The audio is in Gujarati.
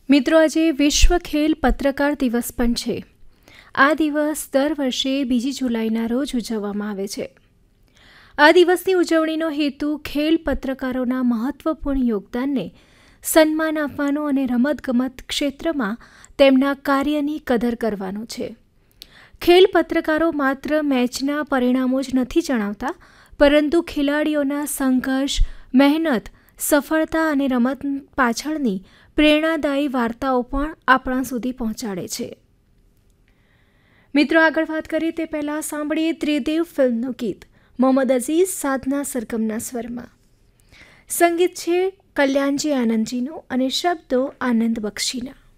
મિત્રો, આજે વિશ્વ ખેલ પત્રકાર દિવસ પણ છે. આ દિવસ દર વર્ષે 2 જુલાઈના રોજ ઉજવવામાં આવે છે. આ દિવસની ઉજવણીનો હેતુ ખેલ પત્રકારોના મહત્વપૂર્ણ યોગદાનને સન્માન આપવાનો અને રમતગમત ક્ષેત્રમાં તેમના કાર્યની કદર કરવાનો છે. ખેલ પત્રકારો માત્ર મેચના પરિણામો જ નથી જણાવતા, પરંતુ ખેલાડીઓના સંઘર્ષ, મહેનત, સફળતા અને રમત પાછળની પ્રેરણાદાયી વાર્તાઓ પણ આપણા સુધી પહોંચાડે છે. મિત્રો, આગળ વાત કરીએ તે પહેલાં સાંભળીએ ત્રિદેવ ફિલ્મનું ગીત મોહમ્મદ અઝીઝ સાધના સરગમના સ્વરમાં. સંગીત છે કલ્યાણજી આનંદજીનું અને શબ્દો આનંદ બક્ષીના.